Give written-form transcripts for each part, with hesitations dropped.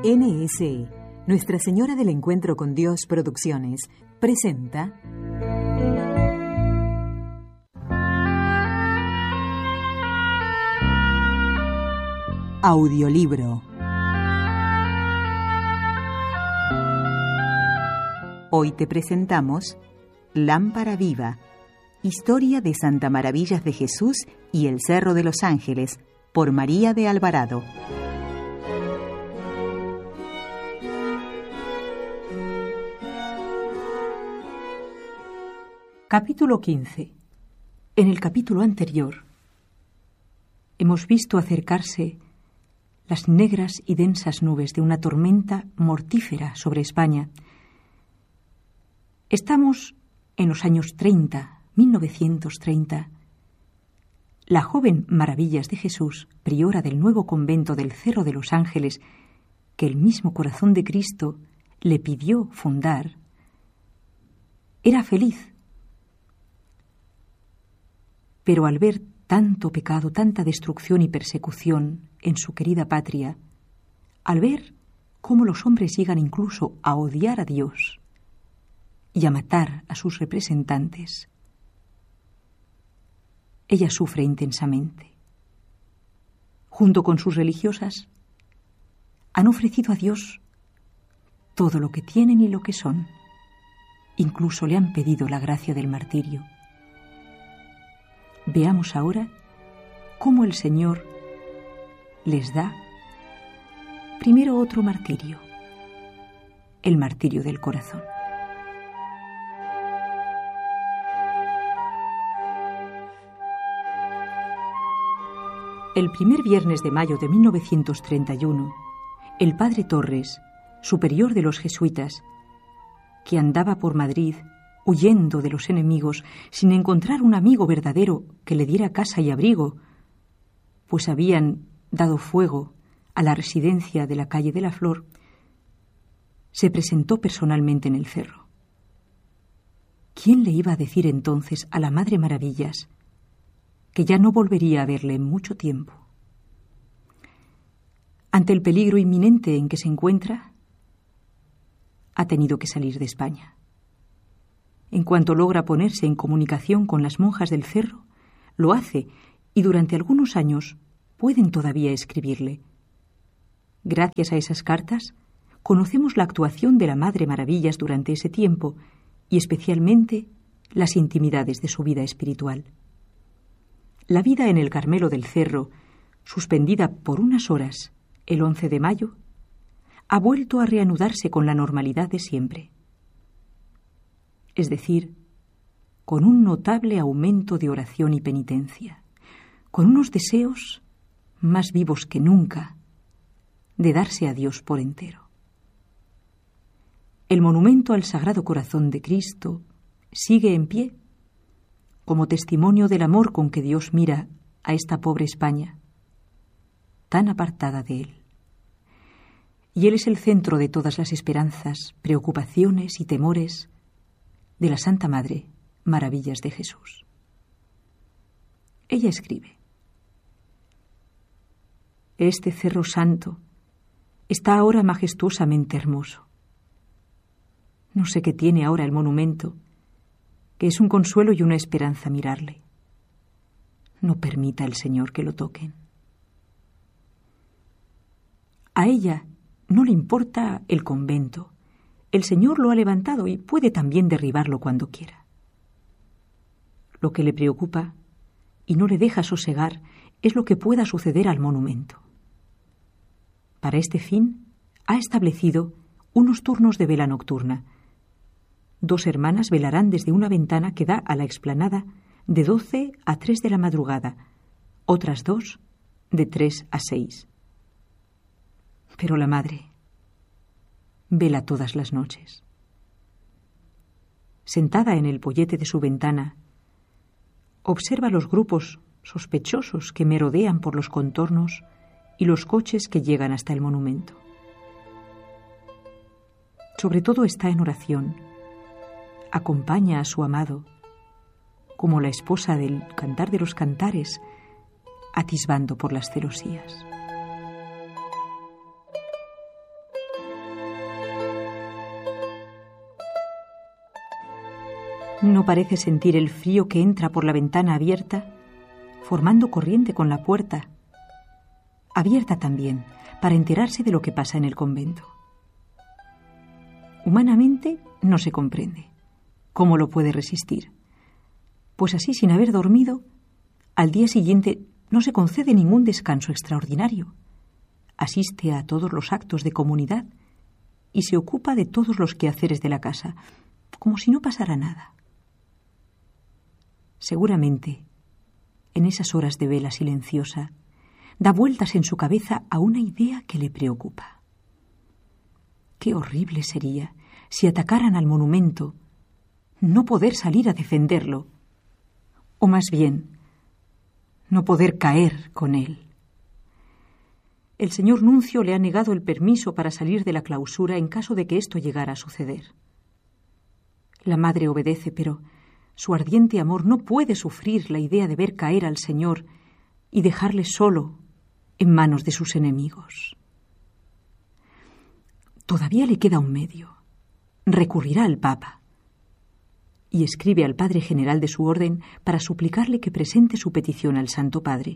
NSE, Nuestra Señora del Encuentro con Dios Producciones, presenta Audiolibro. Hoy te presentamos Lámpara Viva, Historia de Santa Maravillas de Jesús y el Cerro de los Ángeles, por María de Alvarado. Capítulo 15. En el capítulo anterior hemos visto acercarse las negras y densas nubes de una tormenta mortífera sobre España. Estamos en los años 1930. La joven Maravillas de Jesús, priora del nuevo convento del Cerro de los Ángeles, que el mismo corazón de Cristo le pidió fundar, era feliz. Pero al ver tanto pecado, tanta destrucción y persecución en su querida patria, al ver cómo los hombres llegan incluso a odiar a Dios y a matar a sus representantes, ella sufre intensamente. Junto con sus religiosas, han ofrecido a Dios todo lo que tienen y lo que son. Incluso le han pedido la gracia del martirio. Veamos ahora cómo el Señor les da primero otro martirio, el martirio del corazón. El primer viernes de mayo de 1931, el padre Torres, superior de los jesuitas, que andaba por Madrid huyendo de los enemigos sin encontrar un amigo verdadero que le diera casa y abrigo, pues habían dado fuego a la residencia de la calle de la Flor, se presentó personalmente en el cerro. ¿Quién le iba a decir entonces a la Madre Maravillas que ya no volvería a verle en mucho tiempo? Ante el peligro inminente en que se encuentra, ha tenido que salir de España. En cuanto logra ponerse en comunicación con las monjas del cerro, lo hace y durante algunos años pueden todavía escribirle. Gracias a esas cartas, conocemos la actuación de la Madre Maravillas durante ese tiempo y especialmente las intimidades de su vida espiritual. La vida en el Carmelo del Cerro, suspendida por unas horas el 11 de mayo, ha vuelto a reanudarse con la normalidad de siempre. Es decir, con un notable aumento de oración y penitencia, con unos deseos más vivos que nunca de darse a Dios por entero. El monumento al Sagrado Corazón de Cristo sigue en pie, como testimonio del amor con que Dios mira a esta pobre España, tan apartada de Él. Y Él es el centro de todas las esperanzas, preocupaciones y temores de la Santa Madre Maravillas de Jesús. Ella escribe: Este cerro santo está ahora majestuosamente hermoso. No sé qué tiene ahora el monumento, que es un consuelo y una esperanza mirarle. No permita el Señor que lo toquen. A ella no le importa el convento. El Señor lo ha levantado y puede también derribarlo cuando quiera. Lo que le preocupa y no le deja sosegar es lo que pueda suceder al monumento. Para este fin, ha establecido unos turnos de vela nocturna. 2 hermanas velarán desde una ventana que da a la explanada de 12 a 3 de la madrugada, otras 2 de 3 a 6. Pero la Madre vela todas las noches. Sentada en el pollete de su ventana, observa los grupos sospechosos que merodean por los contornos y los coches que llegan hasta el monumento. Sobre todo está en oración. Acompaña a su amado, como la esposa del Cantar de los Cantares, atisbando por las celosías. No parece sentir el frío que entra por la ventana abierta, formando corriente con la puerta, abierta también, para enterarse de lo que pasa en el convento. Humanamente no se comprende. ¿Cómo lo puede resistir? Pues así, sin haber dormido, al día siguiente no se concede ningún descanso extraordinario. Asiste a todos los actos de comunidad y se ocupa de todos los quehaceres de la casa, como si no pasara nada. Seguramente, en esas horas de vela silenciosa, da vueltas en su cabeza a una idea que le preocupa. Qué horrible sería si atacaran al monumento, no poder salir a defenderlo, o más bien, no poder caer con él. El señor nuncio le ha negado el permiso para salir de la clausura en caso de que esto llegara a suceder. La madre obedece, pero su ardiente amor no puede sufrir la idea de ver caer al Señor y dejarle solo en manos de sus enemigos. Todavía le queda un medio. Recurrirá al Papa y escribe al Padre General de su orden para suplicarle que presente su petición al Santo Padre.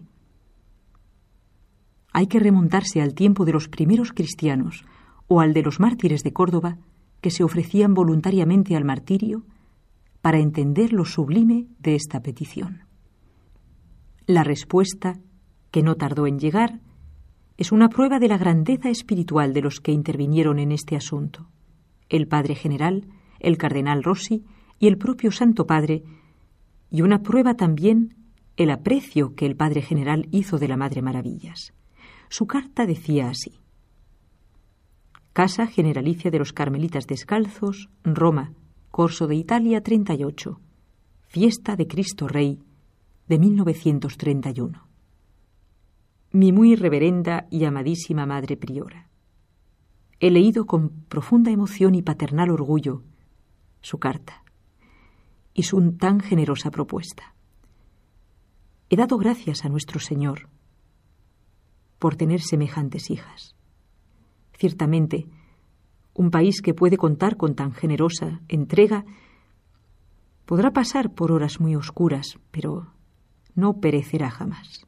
Hay que remontarse al tiempo de los primeros cristianos o al de los mártires de Córdoba que se ofrecían voluntariamente al martirio para entender lo sublime de esta petición. La respuesta, que no tardó en llegar, es una prueba de la grandeza espiritual de los que intervinieron en este asunto: el Padre General, el Cardenal Rossi y el propio Santo Padre, y una prueba también el aprecio que el Padre General hizo de la Madre Maravillas. Su carta decía así: Casa Generalicia de los Carmelitas Descalzos, Roma, Corso de Italia 38, Fiesta de Cristo Rey de 1931. Mi muy reverenda y amadísima Madre Priora, he leído con profunda emoción y paternal orgullo su carta y su tan generosa propuesta. He dado gracias a nuestro Señor por tener semejantes hijas. Ciertamente, un país que puede contar con tan generosa entrega podrá pasar por horas muy oscuras, pero no perecerá jamás.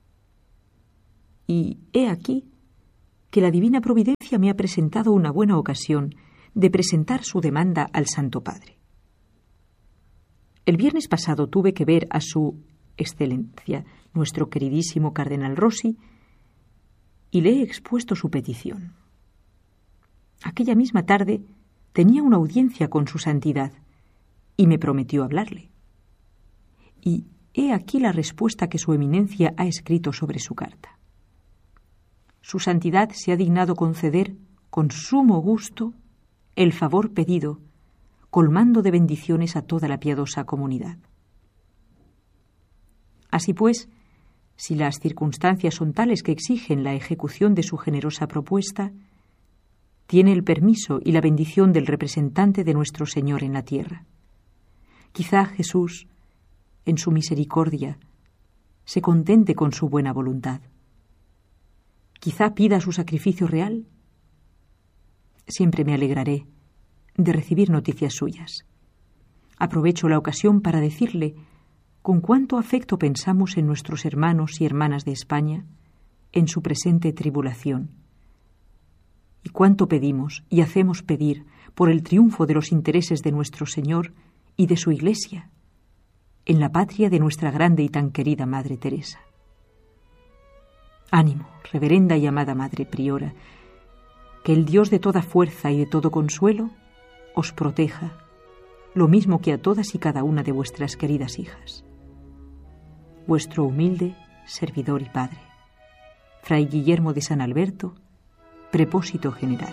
Y he aquí que la divina providencia me ha presentado una buena ocasión de presentar su demanda al Santo Padre. El viernes pasado tuve que ver a su excelencia, nuestro queridísimo Cardenal Rossi, y le he expuesto su petición. Aquella misma tarde tenía una audiencia con su santidad y me prometió hablarle. Y he aquí la respuesta que su eminencia ha escrito sobre su carta. Su santidad se ha dignado conceder con sumo gusto el favor pedido, colmando de bendiciones a toda la piadosa comunidad. Así pues, si las circunstancias son tales que exigen la ejecución de su generosa propuesta, tiene el permiso y la bendición del representante de nuestro Señor en la tierra. Quizá Jesús, en su misericordia, se contente con su buena voluntad. Quizá pida su sacrificio real. Siempre me alegraré de recibir noticias suyas. Aprovecho la ocasión para decirle con cuánto afecto pensamos en nuestros hermanos y hermanas de España, en su presente tribulación, y cuánto pedimos y hacemos pedir por el triunfo de los intereses de nuestro Señor y de su Iglesia, en la patria de nuestra grande y tan querida Madre Teresa. Ánimo, reverenda y amada Madre Priora, que el Dios de toda fuerza y de todo consuelo os proteja, lo mismo que a todas y cada una de vuestras queridas hijas. Vuestro humilde servidor y padre, Fray Guillermo de San Alberto, Prepósito General.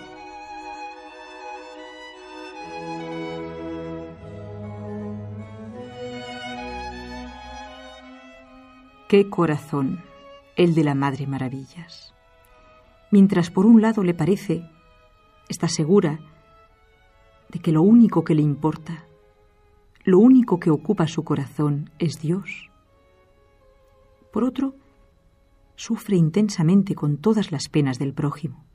Qué corazón el de la Madre Maravillas. Mientras por un lado le parece, está segura de que lo único que le importa, lo único que ocupa su corazón es Dios. Por otro, sufre intensamente con todas las penas del prójimo.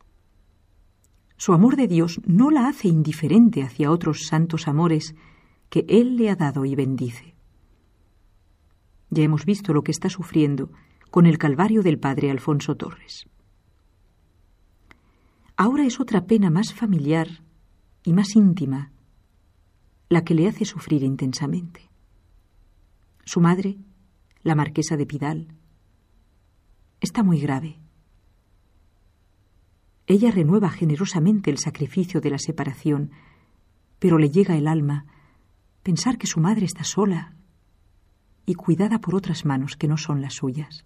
Su amor de Dios no la hace indiferente hacia otros santos amores que Él le ha dado y bendice. Ya hemos visto lo que está sufriendo con el calvario del padre Alfonso Torres. Ahora es otra pena más familiar y más íntima la que le hace sufrir intensamente. Su madre, la marquesa de Pidal, está muy grave. Ella renueva generosamente el sacrificio de la separación, pero le llega al alma pensar que su madre está sola y cuidada por otras manos que no son las suyas.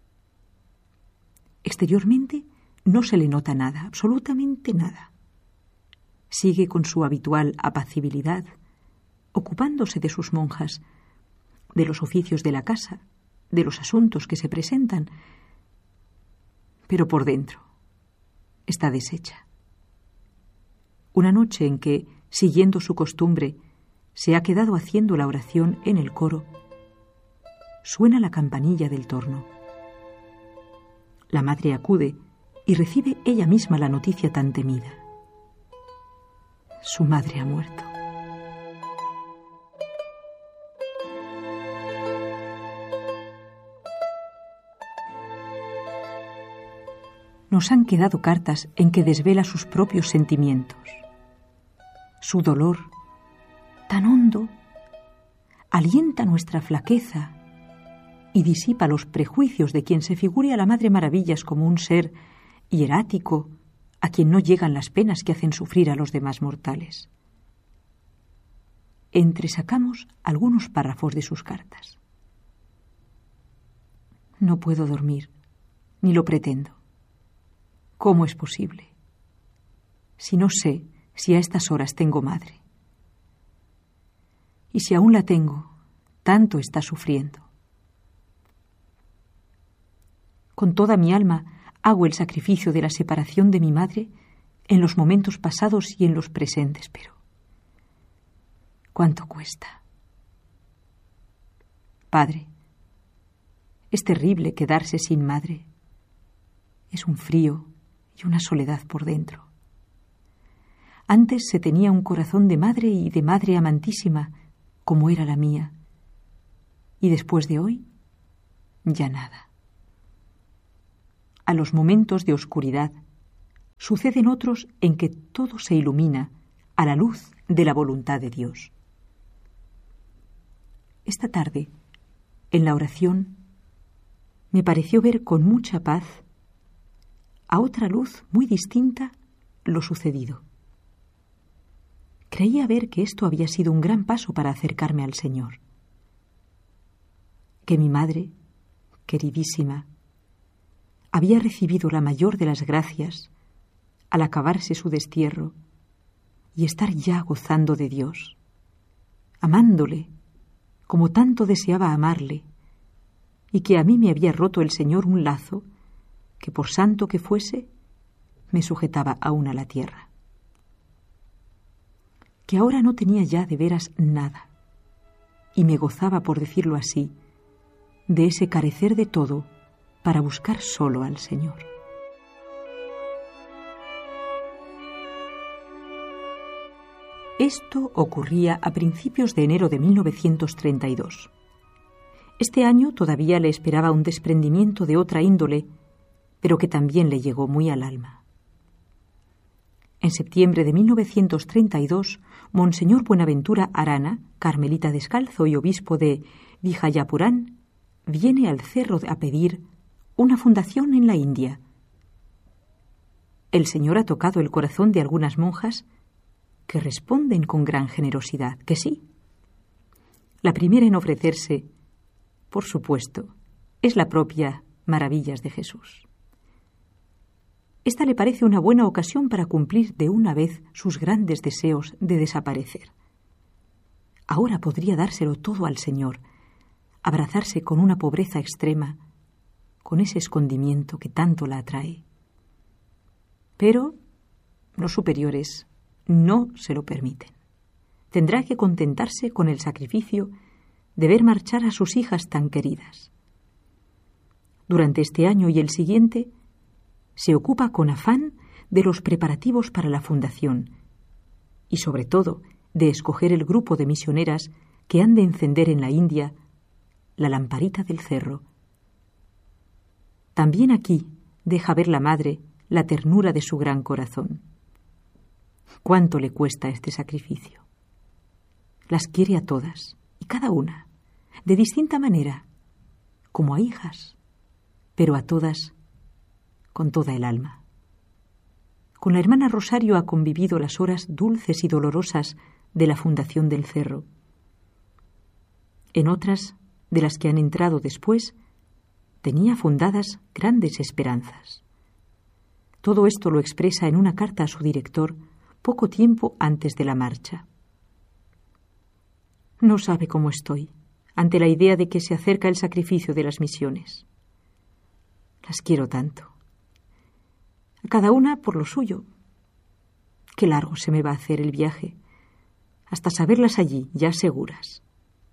Exteriormente no se le nota nada, absolutamente nada. Sigue con su habitual apacibilidad, ocupándose de sus monjas, de los oficios de la casa, de los asuntos que se presentan, pero por dentro está deshecha. Una noche en que, siguiendo su costumbre, se ha quedado haciendo la oración en el coro, suena la campanilla del torno. La madre acude y recibe ella misma la noticia tan temida. Su madre ha muerto. Nos han quedado cartas en que desvela sus propios sentimientos. Su dolor, tan hondo, alienta nuestra flaqueza y disipa los prejuicios de quien se figure a la Madre Maravillas como un ser hierático a quien no llegan las penas que hacen sufrir a los demás mortales. Entresacamos algunos párrafos de sus cartas. No puedo dormir, ni lo pretendo. ¿Cómo es posible? Si no sé si a estas horas tengo madre. Y si aún la tengo, tanto está sufriendo. Con toda mi alma hago el sacrificio de la separación de mi madre en los momentos pasados y en los presentes, pero ¿cuánto cuesta? Padre, es terrible quedarse sin madre. Es un frío y una soledad por dentro. Antes se tenía un corazón de madre y de madre amantísima, como era la mía. Y después de hoy, ya nada. A los momentos de oscuridad suceden otros en que todo se ilumina a la luz de la voluntad de Dios. Esta tarde, en la oración, me pareció ver con mucha paz a otra luz muy distinta lo sucedido. Creía ver que esto había sido un gran paso para acercarme al Señor. Que mi madre, queridísima, había recibido la mayor de las gracias al acabarse su destierro y estar ya gozando de Dios, amándole como tanto deseaba amarle, y que a mí me había roto el Señor un lazo que, por santo que fuese, me sujetaba aún a la tierra. Que ahora no tenía ya de veras nada, y me gozaba, por decirlo así, de ese carecer de todo para buscar solo al Señor. Esto ocurría a principios de enero de 1932. Este año todavía le esperaba un desprendimiento de otra índole, pero que también le llegó muy al alma. En septiembre de 1932, Monseñor Buenaventura Arana, carmelita descalzo y obispo de Vijayapurán, viene al cerro a pedir una fundación en la India. El Señor ha tocado el corazón de algunas monjas que responden con gran generosidad que sí. La primera en ofrecerse, por supuesto, es la propia Maravillas de Jesús. Esta le parece una buena ocasión para cumplir de una vez sus grandes deseos de desaparecer. Ahora podría dárselo todo al Señor, abrazarse con una pobreza extrema, con ese escondimiento que tanto la atrae. Pero los superiores no se lo permiten. Tendrá que contentarse con el sacrificio de ver marchar a sus hijas tan queridas. Durante este año y el siguiente, se ocupa con afán de los preparativos para la fundación y, sobre todo, de escoger el grupo de misioneras que han de encender en la India la lamparita del cerro. También aquí deja ver la madre la ternura de su gran corazón. ¿Cuánto le cuesta este sacrificio? Las quiere a todas, y cada una, de distinta manera, como a hijas, pero a todas con toda el alma. Con la hermana Rosario ha convivido las horas dulces y dolorosas de la fundación del cerro. En otras, de las que han entrado después, tenía fundadas grandes esperanzas. Todo esto lo expresa en una carta a su director poco tiempo antes de la marcha. No sabe cómo estoy ante la idea de que se acerca el sacrificio de las misiones. Las quiero tanto. A cada una por lo suyo. Qué largo se me va a hacer el viaje, hasta saberlas allí, ya seguras.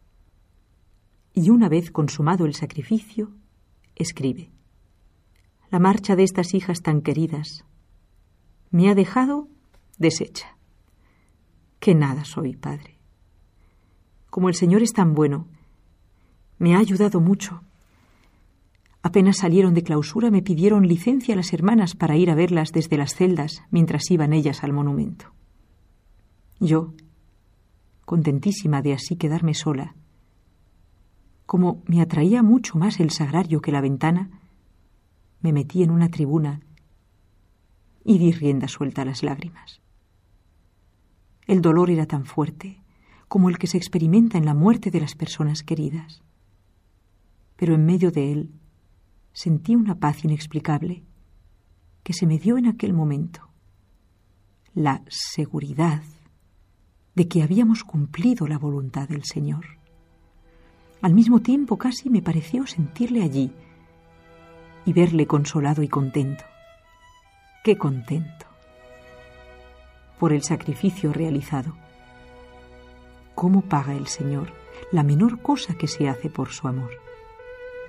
Y una vez consumado el sacrificio, escribe: la marcha de estas hijas tan queridas me ha dejado deshecha. Que nada soy, Padre. Como el Señor es tan bueno, me ha ayudado mucho. Apenas salieron de clausura me pidieron licencia las hermanas para ir a verlas desde las celdas mientras iban ellas al monumento. Yo, contentísima de así quedarme sola, como me atraía mucho más el sagrario que la ventana, me metí en una tribuna y di rienda suelta a las lágrimas. El dolor era tan fuerte como el que se experimenta en la muerte de las personas queridas. Pero en medio de él sentí una paz inexplicable que se me dio en aquel momento. La seguridad de que habíamos cumplido la voluntad del Señor. Al mismo tiempo casi me pareció sentirle allí y verle consolado y contento. ¡Qué contento! Por el sacrificio realizado. ¿Cómo paga el Señor la menor cosa que se hace por su amor?